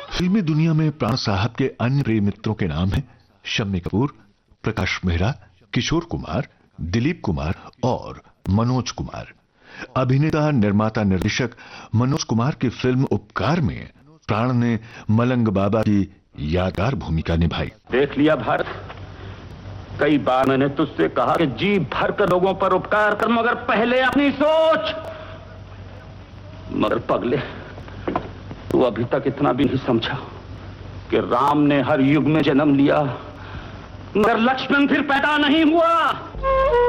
फिल्मी दुनिया में प्राण साहब के अन्य प्रिय मित्रों के नाम हैं शम्मी कपूर, प्रकाश मेहरा, किशोर कुमार, दिलीप कुमार और मनोज कुमार। अभिनेता, निर्माता, निर्देशक मनोज कुमार की फिल्म उपकार में प्राण ने मलंग बाबा की यादगार भूमिका निभाई। देख लिया भारत, कई बार मैंने तुझसे कहा कि जी भर कर लोगों पर उपकार कर, मगर पहले अपनी सोच। मगर पगले, तू अभी तक इतना भी नहीं समझा कि राम ने हर युग में जन्म लिया, मगर लक्ष्मण फिर पैदा नहीं हुआ।